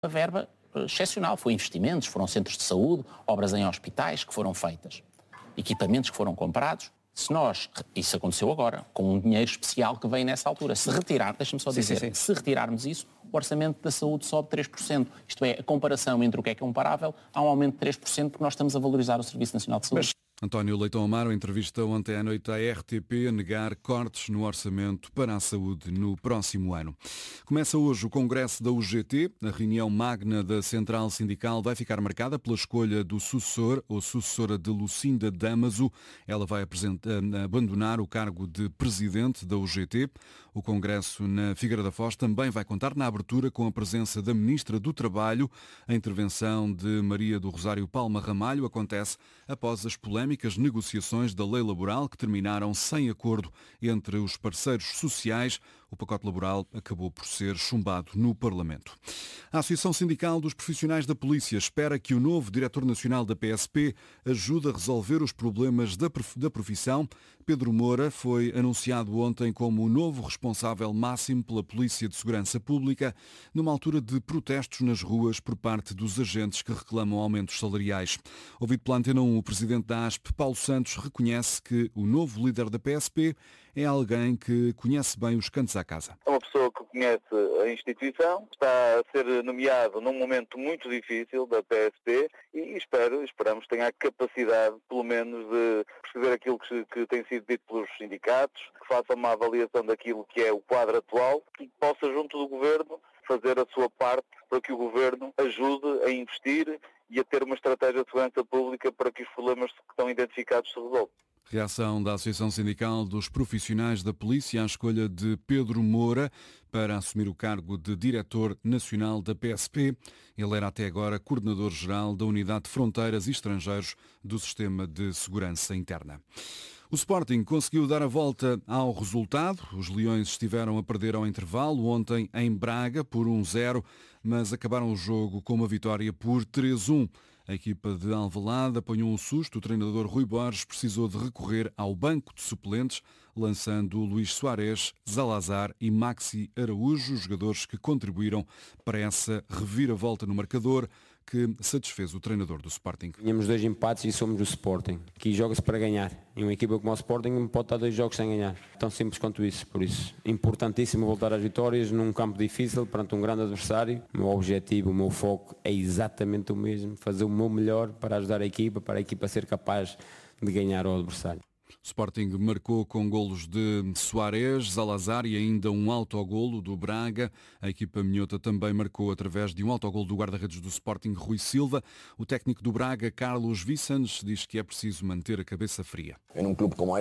uma verba excepcional. Foi investimentos, foram centros de saúde, obras em hospitais que foram feitas, equipamentos que foram comprados. Isso aconteceu agora, com um dinheiro especial que veio nessa altura. Se retirar, deixa-me só dizer, se retirarmos isso, o orçamento da saúde sobe 3%. Isto é, a comparação entre o que é comparável, há um aumento de 3% porque nós estamos a valorizar o Serviço Nacional de Saúde. António Leitão Amaro entrevista ontem à noite à RTP a negar cortes no orçamento para a saúde no próximo ano. Começa hoje o Congresso da UGT. A reunião magna da Central Sindical vai ficar marcada pela escolha do sucessor ou sucessora de Lucinda Damaso. Ela vai abandonar o cargo de presidente da UGT. O Congresso na Figueira da Foz também vai contar na abertura com a presença da Ministra do Trabalho. A intervenção de Maria do Rosário Palma Ramalho acontece após as polémicas negociações da lei laboral que terminaram sem acordo entre os parceiros sociais. O pacote laboral acabou por ser chumbado no Parlamento. A Associação Sindical dos Profissionais da Polícia espera que o novo diretor nacional da PSP ajude a resolver os problemas da profissão. Pedro Moura foi anunciado ontem como o novo responsável máximo pela Polícia de Segurança Pública, numa altura de protestos nas ruas por parte dos agentes que reclamam aumentos salariais. Ouvido pela Antena 1, o presidente da ASP, Paulo Santos, reconhece que o novo líder da PSP é alguém que conhece bem os cantos à casa. É uma pessoa que conhece a instituição, está a ser nomeado num momento muito difícil da PSP e esperamos que tenha a capacidade, pelo menos, de perceber aquilo que tem sido dito pelos sindicatos, que faça uma avaliação daquilo que é o quadro atual e que possa, junto do Governo, fazer a sua parte para que o Governo ajude a investir e a ter uma estratégia de segurança pública para que os problemas que estão identificados se resolvam. Reação da Associação Sindical dos Profissionais da Polícia à escolha de Pedro Moura para assumir o cargo de Diretor Nacional da PSP. Ele era até agora Coordenador-Geral da Unidade de Fronteiras e Estrangeiros do Sistema de Segurança Interna. O Sporting conseguiu dar a volta ao resultado. Os Leões estiveram a perder ao intervalo ontem em Braga por 1-0, mas acabaram o jogo com uma vitória por 3-1. A equipa de Alvalade apanhou um susto. O treinador Rui Borges precisou de recorrer ao banco de suplentes, lançando Luís Soares, Zalazar e Maxi Araújo, jogadores que contribuíram para essa reviravolta no marcador que satisfez o treinador do Sporting. Tínhamos 2 empates e somos do Sporting. Aqui joga-se para ganhar. E uma equipa como o Sporting não pode estar 2 jogos sem ganhar. Tão simples quanto isso. Por isso, importantíssimo voltar às vitórias num campo difícil, perante um grande adversário. O meu objetivo, o meu foco é exatamente o mesmo. Fazer o meu melhor para ajudar a equipa, para a equipa ser capaz de ganhar ao adversário. Sporting marcou com golos de Soares, Zalazar e ainda um autogolo do Braga. A equipa minhota também marcou através de um autogolo do guarda-redes do Sporting, Rui Silva. O técnico do Braga, Carlos Vicens, diz que é preciso manter a cabeça fria. Num clube como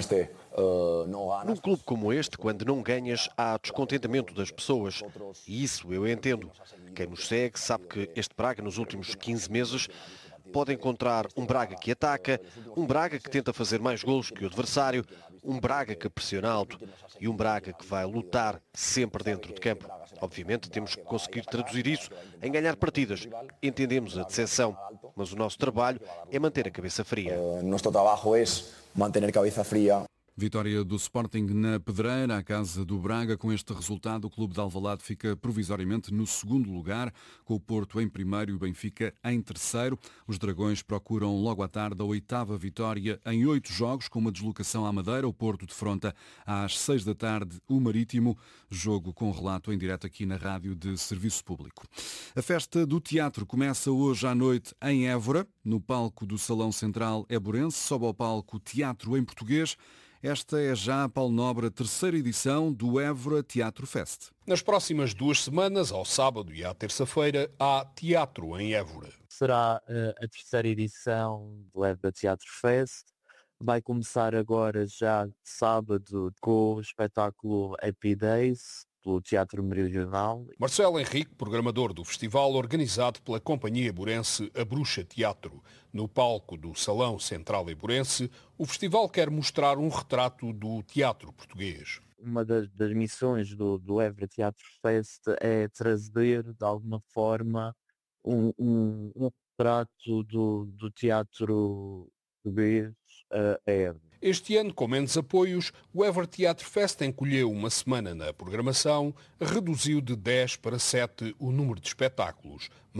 este, quando não ganhas, há descontentamento das pessoas. E isso eu entendo. Quem nos segue sabe que este Braga, nos últimos 15 meses, pode encontrar um Braga que ataca, um Braga que tenta fazer mais golos que o adversário, um Braga que pressiona alto e um Braga que vai lutar sempre dentro de campo. Obviamente temos que conseguir traduzir isso em ganhar partidas. Entendemos a decepção, mas o nosso trabalho é manter a cabeça fria. Nosso trabalho é manter a cabeça fria. Vitória do Sporting na Pedreira, à casa do Braga. Com este resultado, o clube de Alvalade fica provisoriamente no segundo lugar, com o Porto em primeiro e o Benfica em terceiro. Os Dragões procuram logo à tarde a 8ª vitória em 8 jogos, com uma deslocação à Madeira. O Porto defronta às 6 da tarde o Marítimo, jogo com relato em direto aqui na Rádio de Serviço Público. A festa do teatro começa hoje à noite em Évora, no palco do Salão Central Évorense. Sobe ao palco Teatro em Português. Esta é já, Paulo Nobre, a 3ª edição do Évora Teatro Fest. Nas próximas 2 semanas, ao sábado e à terça-feira, há teatro em Évora. Será a 3ª edição do Évora Teatro Fest. Vai começar agora já sábado com o espetáculo Happy Days, pelo Teatro Meridional. Marcelo Henrique, programador do festival, organizado pela companhia Évorense A Bruxa Teatro. No palco do Salão Central Évorense, o festival quer mostrar um retrato do teatro português. Uma das missões do Évora Teatro Fest é trazer, de alguma forma, um retrato do teatro português a Évora. Este ano, com menos apoios, o Ever Theatre Fest encolheu uma semana na programação, reduziu de 10 para 7 o número de espetáculos.